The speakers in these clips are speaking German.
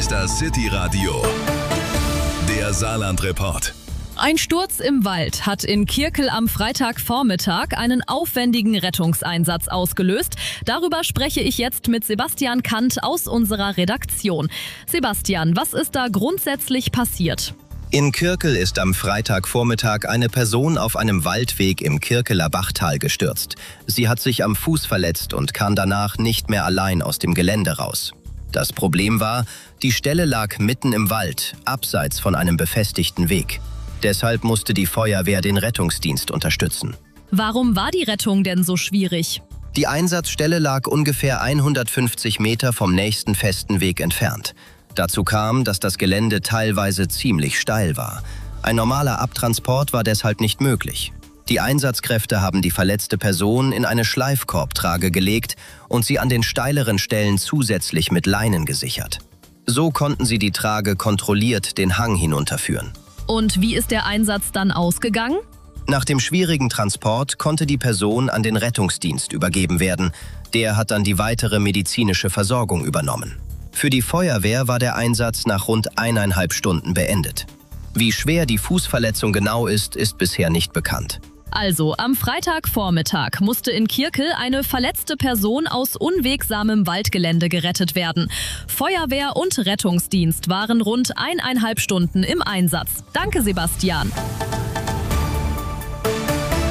ist das City-Radio, der Saarland-Report. Ein Sturz im Wald hat in Kirkel am Freitagvormittag einen aufwendigen Rettungseinsatz ausgelöst. Darüber spreche ich jetzt mit Sebastian Kant aus unserer Redaktion. Sebastian, was ist da grundsätzlich passiert? In Kirkel ist am Freitagvormittag eine Person auf einem Waldweg im Kirkeler Bachtal gestürzt. Sie hat sich am Fuß verletzt und kam danach nicht mehr allein aus dem Gelände raus. Das Problem war, die Stelle lag mitten im Wald, abseits von einem befestigten Weg. Deshalb musste die Feuerwehr den Rettungsdienst unterstützen. Warum war die Rettung denn so schwierig? Die Einsatzstelle lag ungefähr 150 Meter vom nächsten festen Weg entfernt. Dazu kam, dass das Gelände teilweise ziemlich steil war. Ein normaler Abtransport war deshalb nicht möglich. Die Einsatzkräfte haben die verletzte Person in eine Schleifkorbtrage gelegt und sie an den steileren Stellen zusätzlich mit Leinen gesichert. So konnten sie die Trage kontrolliert den Hang hinunterführen. Und wie ist der Einsatz dann ausgegangen? Nach dem schwierigen Transport konnte die Person an den Rettungsdienst übergeben werden. Der hat dann die weitere medizinische Versorgung übernommen. Für die Feuerwehr war der Einsatz nach rund 1,5 Stunden beendet. Wie schwer die Fußverletzung genau ist, ist bisher nicht bekannt. Also, am Freitagvormittag musste in Kirkel eine verletzte Person aus unwegsamem Waldgelände gerettet werden. Feuerwehr und Rettungsdienst waren rund 1,5 Stunden im Einsatz. Danke, Sebastian.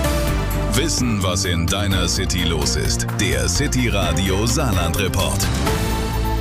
Wissen, was in deiner City los ist. Der City-Radio Saarland-Report.